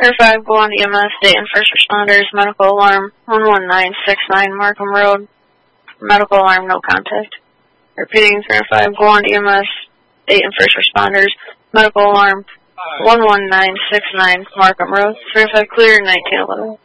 5, go on to EMS, Dayton First Responders, medical alarm 11969 Markham Road, medical alarm, no contact. Repeating, 5, go on to EMS, Dayton First Responders, medical alarm 11969 Markham Road, 5, clear, 1911.